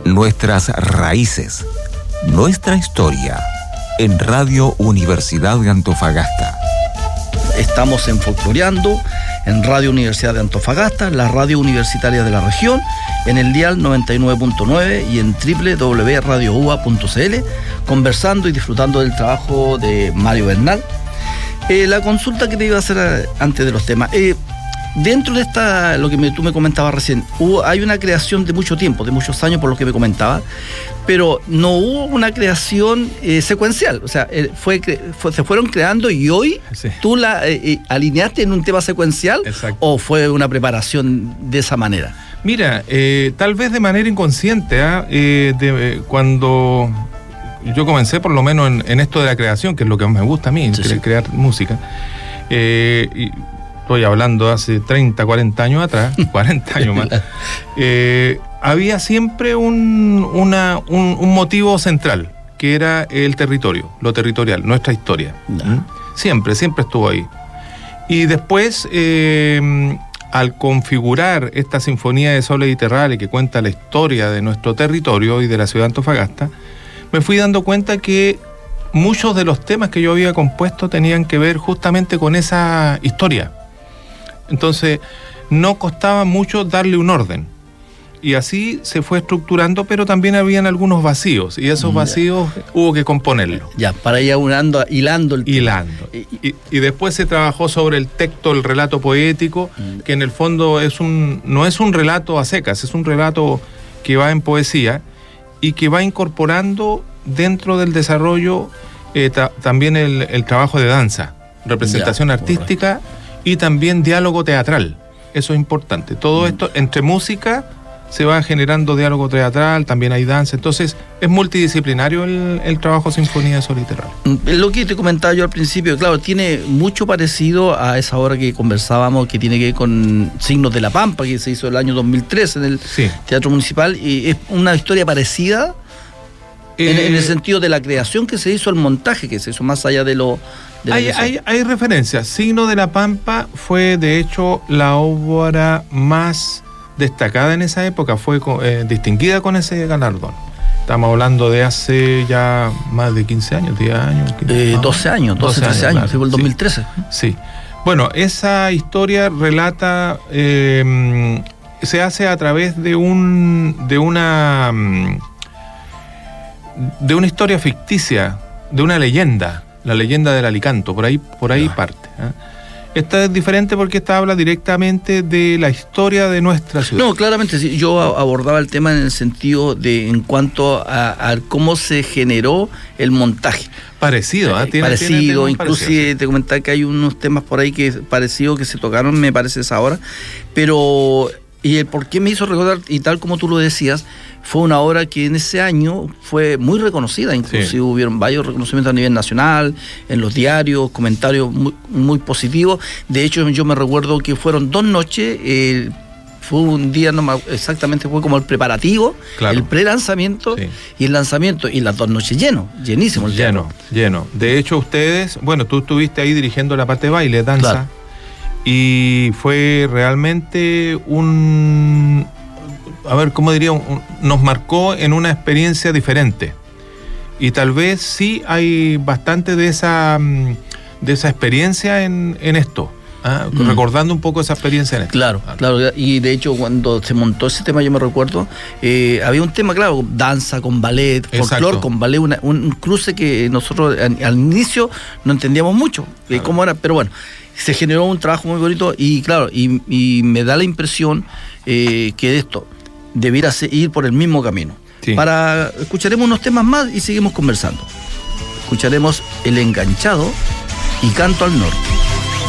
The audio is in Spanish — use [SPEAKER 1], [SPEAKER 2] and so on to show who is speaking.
[SPEAKER 1] nuestras raíces, nuestra historia, en Radio Universidad de Antofagasta.
[SPEAKER 2] Estamos en Folcloreando, en Radio Universidad de Antofagasta, la radio universitaria de la región, en el dial 99.9 y en www.radioua.cl, conversando y disfrutando del trabajo de Mario Bernal. La consulta que te iba a hacer antes de los temas. Dentro de lo que tú me comentabas recién, hay una creación de mucho tiempo, de muchos años, por lo que me comentabas, pero no hubo una creación secuencial. O sea, se fueron creando y hoy sí. ¿Tú la alineaste en un tema secuencial? Exacto. ¿O fue una preparación de esa manera?
[SPEAKER 3] Mira, tal vez de manera inconsciente, cuando yo comencé por lo menos en esto de la creación, que es lo que más me gusta a mí, sí. Crear música, y estoy hablando hace 30, 40 años atrás, 40 años más, había siempre un motivo central, que era el territorio, lo territorial, nuestra historia. No. Siempre estuvo ahí. Y después, al configurar esta Sinfonía de Soles y Terrales que cuenta la historia de nuestro territorio y de la ciudad de Antofagasta, me fui dando cuenta que muchos de los temas que yo había compuesto tenían que ver justamente con esa historia. Entonces, no costaba mucho darle un orden. Y así se fue estructurando, pero también habían algunos vacíos. Y esos vacíos hubo que componerlos.
[SPEAKER 2] Ya, para ir hilando el tema.
[SPEAKER 3] Hilando. Y después se trabajó sobre el texto, el relato poético, que en el fondo no es un relato a secas, es un relato que va en poesía y que va incorporando dentro del desarrollo también el trabajo de danza, representación artística, y también diálogo teatral. Eso es importante. Todo esto, entre música, se va generando diálogo teatral, también hay danza. Entonces, es multidisciplinario el trabajo Sinfonía de Soles y Terrales.
[SPEAKER 2] Lo que te comentaba yo al principio, claro, tiene mucho parecido a esa obra que conversábamos, que tiene que ver con Signos de la Pampa, que se hizo el año 2003 en el Teatro Municipal. Y es una historia parecida en el sentido de la creación que se hizo, el montaje que se hizo, más allá de lo...
[SPEAKER 3] Hay referencias. Signo de la Pampa fue, de hecho, la obra más destacada en esa época, fue distinguida con ese galardón. Estamos hablando de hace ya más de 15 años, 10 años.
[SPEAKER 2] 12 años, 13 años, fue el 2013.
[SPEAKER 3] Sí. Bueno, esa historia relata, se hace a través de una historia ficticia, de una leyenda. La leyenda del Alicanto, por ahí parte. Esta es diferente porque esta habla directamente de la historia de nuestra ciudad.
[SPEAKER 2] No, claramente, sí, yo abordaba el tema en el sentido de en cuanto a cómo se generó el montaje.
[SPEAKER 3] Parecido,
[SPEAKER 2] parecido, inclusive te comentaba que hay unos temas por ahí que parecidos que se tocaron, me parece, esa hora, pero... Y el por qué me hizo recordar, y tal como tú lo decías, fue una obra que en ese año fue muy reconocida, inclusive hubieron varios reconocimientos a nivel nacional, en los diarios, comentarios muy, muy positivos. De hecho, yo me recuerdo que fueron 2 noches, fue un día, exactamente fue como el preparativo, el pre-lanzamiento y el lanzamiento, y las 2 noches llenísimo el teatro.
[SPEAKER 3] Lleno. De hecho, ustedes, bueno, tú estuviste ahí dirigiendo la parte de baile, danza. Claro. Y fue realmente nos marcó en una experiencia diferente. Y tal vez sí hay bastante de esa experiencia en esto. Recordando un poco esa experiencia en esto.
[SPEAKER 2] Claro. Y de hecho, cuando se montó ese tema, yo me recuerdo, había un tema, claro, danza con ballet, folclore con ballet, un cruce que nosotros al inicio no entendíamos mucho cómo era, pero bueno. Se generó un trabajo muy bonito y claro, y me da la impresión que esto debiera ir por el mismo camino. Sí. Escucharemos unos temas más y seguimos conversando. Escucharemos El Enganchado y Canto al Norte.